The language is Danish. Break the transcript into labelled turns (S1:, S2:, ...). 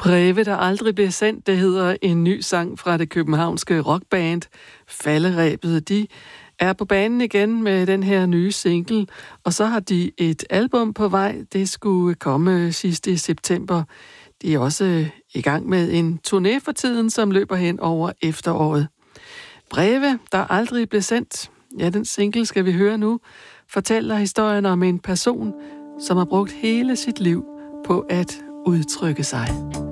S1: Breve, der aldrig bliver sendt, det hedder en ny sang fra det københavnske rockband Falderebet. De er på banen igen med den her nye single, og så har de et album på vej. Det skulle komme sidst i september. De er også i gang med en turné for tiden, som løber hen over efteråret. Breve, der aldrig blev sendt. Ja, den single skal vi høre nu. Fortæller historien om en person, som har brugt hele sit liv på at udtrykke sig.